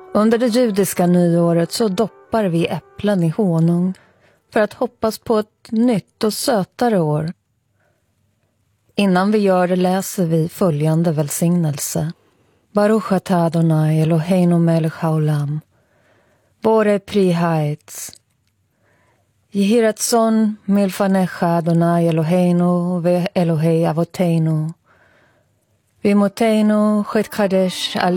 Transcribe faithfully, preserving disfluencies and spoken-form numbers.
Under det judiska nyåret så doppar vi äpplen i honung för att hoppas på ett nytt och sötare år. Innan vi gör det läser vi följande välsignelse. Baruch atah Adonai Eloheinu melech haolam, Bore pri haetz. Yehi ratzon milfanecha Adonai Eloheinu ve Elohei avoteinu. V'imoteinu chet kadesh ale